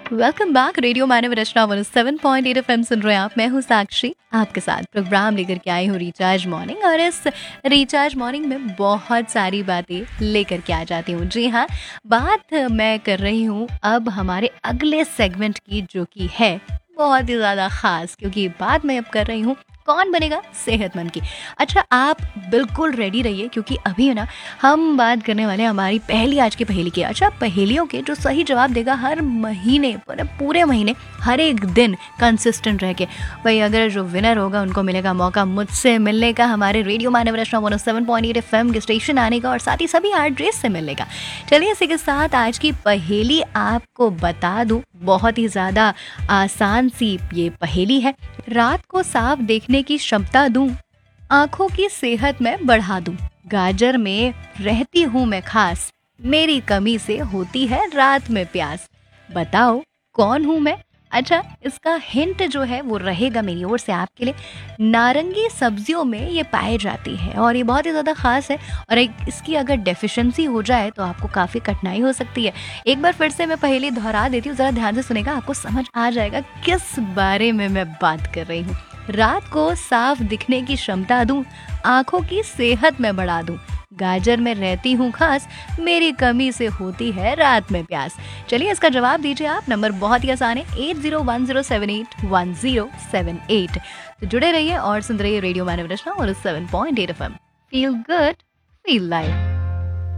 Welcome back. Radio मानव रचना 107.8 FM सुन रहे हैं आप। मैं हूँ साक्षी, आपके साथ प्रोग्राम लेकर के आई हूँ रिचार्ज मॉर्निंग। और इस रिचार्ज मॉर्निंग में बहुत सारी बातें लेकर के आ जाती हूँ। जी हाँ, बात मैं कर रही हूँ अब हमारे अगले सेगमेंट की, जो कि है बहुत ही ज़्यादा ख़ास, क्योंकि बात मैं अब कर रही हूँ कौन बनेगा सेहतमंद की। अच्छा, आप बिल्कुल रेडी रहिए, क्योंकि अभी है ना हम बात करने वाले हैं हमारी पहली आज की पहेली की। अच्छा, पहेलियों के जो सही जवाब देगा हर महीने, पूरे महीने, हर एक दिन कंसिस्टेंट रह के, भाई अगर जो विनर होगा उनको मिलेगा मौका मुझसे मिलने का, हमारे रेडियो मानव रचना 107.8 एफएम के स्टेशन आने का, और साथ ही सभी आर्ट्रेस से मिलने का। चलिए इसी के साथ आज की पहेली आपको बता दूं। बहुत ही ज़्यादा आसान सी ये पहेली है। रात को साफ देखने की क्षमता दूं, आंखों की सेहत में बढ़ा दूं, गाजर में रहती हूँ मैं खास, मेरी कमी से होती है रात में प्यास, बताओ कौन हूँ मैं। अच्छा, इसका हिंट जो है वो रहेगा मेरी ओर से आपके लिए। नारंगी सब्जियों में ये पाए जाती है और ये बहुत ही ज़्यादा खास है। और इसकी अगर डेफिशिएंसी हो जाए तो आपको काफ़ी कठिनाई हो सकती है। एक बार फिर से मैं पहेली दोहरा देती हूँ, ज़रा ध्यान से सुनेगा, आपको समझ आ जाएगा किस बारे में मैं बात कर रही हूँ। रात को साफ दिखने की क्षमता दूं, आंखों की सेहत में बढ़ा दूं, गाजर में रहती हूँ खास, मेरी कमी से होती है रात में प्यास। चलिए इसका जवाब दीजिए आप। नंबर बहुत ही आसान है, 8010781078। तो जुड़े रहिए और सुन रहिए रेडियो मानव रचना और 7.8 FM. Feel good, feel live.